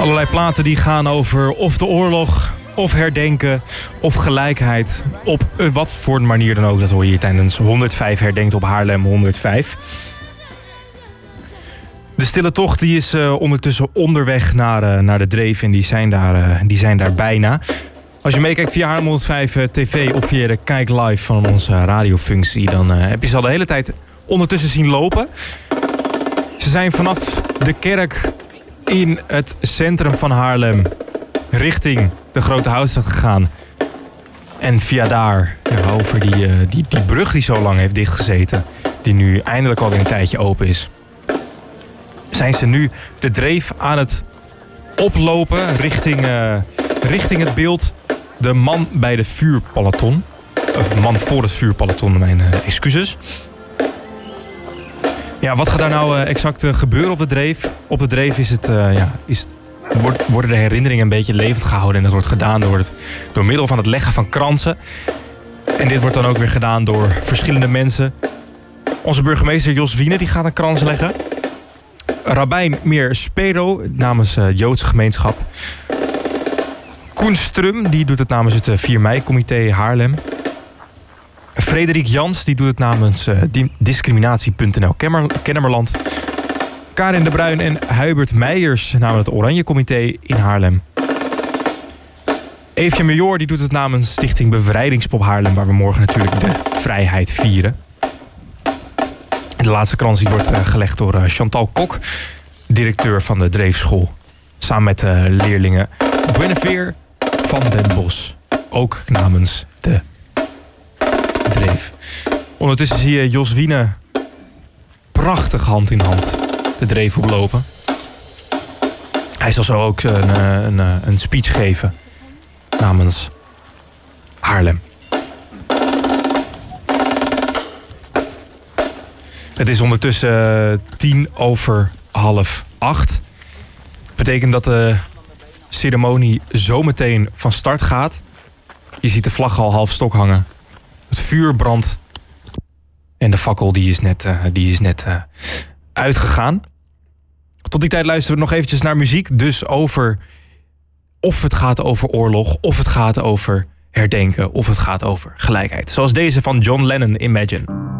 Allerlei platen die gaan over of de oorlog, of herdenken, of gelijkheid. Op wat voor manier dan ook. Dat hoor je hier tijdens 105 herdenkt op Haarlem 105. De stille tocht die is ondertussen onderweg naar de Dreef. En die zijn daar bijna. Als je meekijkt via Haarlem 105 TV of via de Kijk Live van onze radiofunctie, dan heb je ze al de hele tijd ondertussen zien lopen. Ze zijn vanaf de kerk in het centrum van Haarlem richting de Grote Houtstraat gegaan. En via daar, over die brug die zo lang heeft dichtgezeten, die nu eindelijk alweer een tijdje open is, zijn ze nu de Dreef aan het oplopen richting het beeld de man bij de vuurpeloton. Man voor het vuurpeloton, mijn excuses. Ja, wat gaat daar nou exact gebeuren op de Dreef? Op de Dreef worden de herinneringen een beetje levend gehouden. En dat wordt gedaan door middel van het leggen van kransen. En dit wordt dan ook weer gedaan door verschillende mensen. Onze burgemeester Jos Wiene die gaat een krans leggen. Rabbijn Meir Spero namens Joodse gemeenschap. Koen Strum die doet het namens het 4 mei-comité Haarlem. Frederik Jans die doet het namens discriminatie.nl Kennemerland. Karin de Bruin en Hubert Meijers namens het Oranje Comité in Haarlem. Eefje Major die doet het namens Stichting Bevrijdingspop Haarlem, waar we morgen natuurlijk de vrijheid vieren. En de laatste krans die wordt gelegd door Chantal Kok, directeur van de Dreefschool. Samen met leerlingen Guinevere van den Bos, ook namens de Dreef. Ondertussen zie je Jos Wiene prachtig hand in hand de Dreef oplopen. Hij zal zo ook een speech geven namens Haarlem. Het is ondertussen 7:50. Betekent dat de ceremonie zometeen van start gaat. Je ziet de vlag al half stok hangen. Het vuur brandt. En de fakkel die is net uitgegaan. Tot die tijd luisteren we nog eventjes naar muziek. Dus over of het gaat over oorlog, of het gaat over herdenken, of het gaat over gelijkheid. Zoals deze van John Lennon, Imagine.